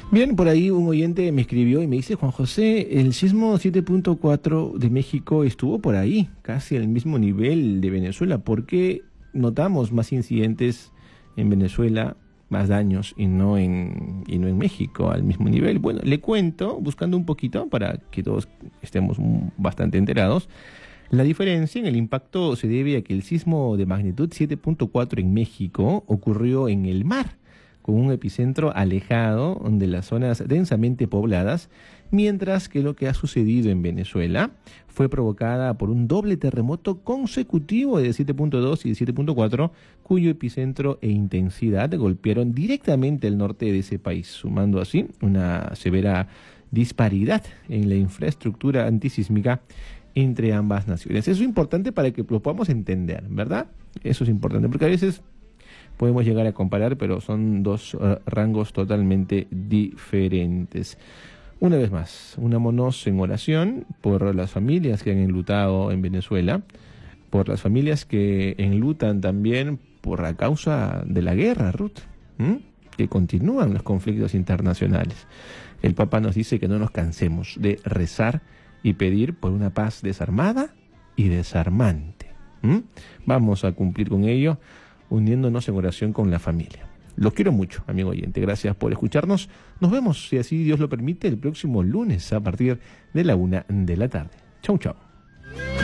Bien, por ahí un oyente me escribió y me dice: Juan José, el sismo 7.4 de México estuvo por ahí, casi al mismo nivel de Venezuela. ¿Por qué notamos más incidentes en Venezuela, más daños, y no en México al mismo nivel? Bueno, le cuento, buscando un poquito para que todos estemos bastante enterados. La diferencia en el impacto se debe a que el sismo de magnitud 7.4 en México ocurrió en el mar, con un epicentro alejado de las zonas densamente pobladas, mientras que lo que ha sucedido en Venezuela fue provocada por un doble terremoto consecutivo de 7.2 y de 7.4, cuyo epicentro e intensidad golpearon directamente el norte de ese país, sumando así una severa disparidad en la infraestructura antisísmica entre ambas naciones. Eso es importante para que lo podamos entender, ¿verdad? Eso es importante, porque a veces podemos llegar a comparar, pero son dos rangos totalmente diferentes. Una vez más, unámonos en oración por las familias que han enlutado en Venezuela, por las familias que enlutan también por la causa de la guerra, Ruth, que continúan los conflictos internacionales. El Papa nos dice que no nos cansemos de rezar y pedir por una paz desarmada y desarmante. Vamos a cumplir con ello, uniéndonos en oración con la familia. Los quiero mucho, amigo oyente. Gracias por escucharnos. Nos vemos, si así Dios lo permite, el próximo lunes a partir de la 1 de la tarde. Chau, chau.